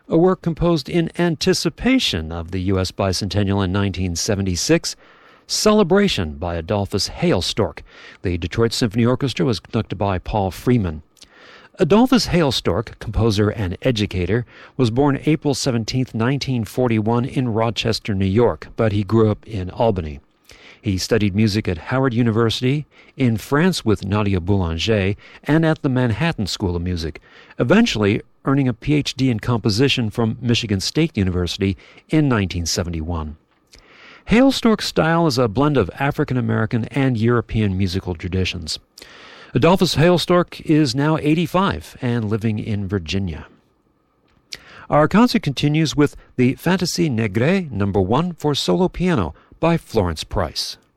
a work composed in anticipation of the U.S. bicentennial in 1976, Celebration by Adolphus Hailstork. The Detroit Symphony Orchestra was conducted by Paul Freeman. Adolphus Hailstork, composer and educator, was born April 17, 1941 in Rochester, New York, but he grew up in Albany. He studied music at Howard University, in France with Nadia Boulanger, and at the Manhattan School of Music, eventually earning a Ph.D. in composition from Michigan State University in 1971. Hailstork's style is a blend of African American and European musical traditions. Adolphus Hailstork is now 85 and living in Virginia. Our concert continues with the Fantasie Negre No. 1 for solo piano by Florence Price.